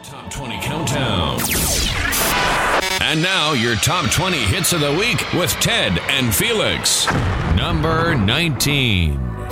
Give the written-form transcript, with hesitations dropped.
Top 20 Countdown. And now your top 20 hits of the week with Ted and Felix. Number 19.